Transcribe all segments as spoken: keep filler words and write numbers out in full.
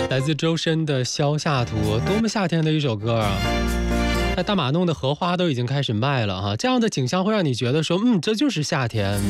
来自周深的《肖夏图》，多么夏天的一首歌啊！在大马弄的荷花都已经开始卖了哈，这样的景象会让你觉得说，嗯，这就是夏天。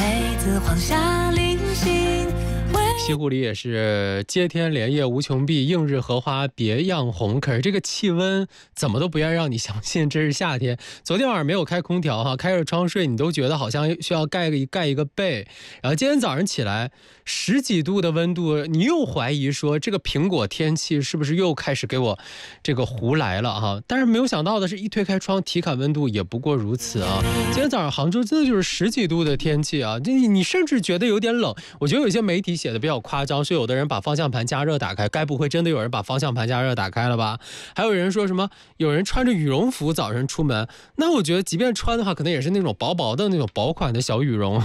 西湖里也是接天莲叶无穷碧，映日荷花别样红。可是这个气温怎么都不愿让你相信这是夏天。昨天晚上没有开空调哈，开着窗睡，你都觉得好像需要盖个盖一个被。然后今天早上起来十几度的温度，你又怀疑说这个苹果天气是不是又开始给我这个胡来了哈？但是没有想到的是，一推开窗，体感温度也不过如此啊。今天早上杭州真的就是十几度的天气啊，你你甚至觉得有点冷。我觉得有些媒体写的比较夸张，是有的人把方向盘加热打开，该不会真的有人把方向盘加热打开了吧？还有人说什么有人穿着羽绒服早晨出门，那我觉得即便穿的话，可能也是那种薄薄的那种薄款的小羽绒。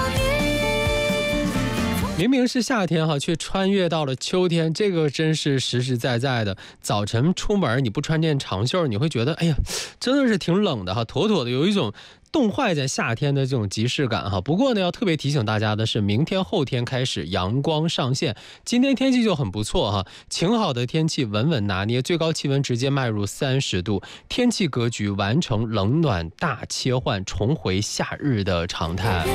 明明是夏天哈，却穿越到了秋天，这个真是实实在在的。早晨出门你不穿件长袖，你会觉得哎呀，真的是挺冷的哈，妥妥的有一种冻坏在夏天的这种即视感哈。不过呢，要特别提醒大家的是，明天后天开始阳光上线，今天天气就很不错哈，晴好的天气稳稳拿捏，最高气温直接迈入三十度，天气格局完成冷暖大切换，重回夏日的常态。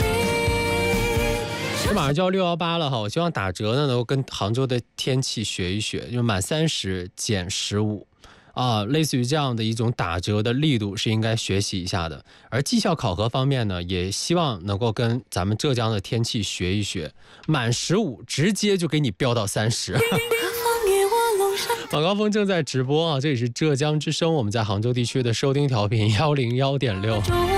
这马上就要六一八了哈，我希望打折呢能够跟杭州的天气学一学，就满三十减十五啊，类似于这样的一种打折的力度是应该学习一下的。而绩效考核方面呢，也希望能够跟咱们浙江的天气学一学，满十五直接就给你飙到三十。晚高峰正在直播啊，这里是浙江之声，我们在杭州地区的收听调频幺零幺点六。